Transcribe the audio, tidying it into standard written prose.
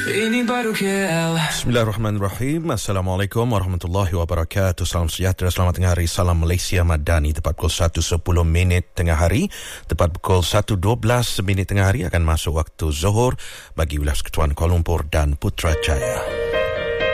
Ini baru KL. Bismillahirrahmanirrahim. Assalamualaikum warahmatullahi wabarakatuh. Salam sejahtera, selamat tengah hari. Salam Malaysia Madani. Tepat pukul 1.10 tengah hari. Tepat pukul 1.12 tengah hari akan masuk waktu Zohor bagi wilayah Persekutuan Kuala Lumpur dan Putrajaya.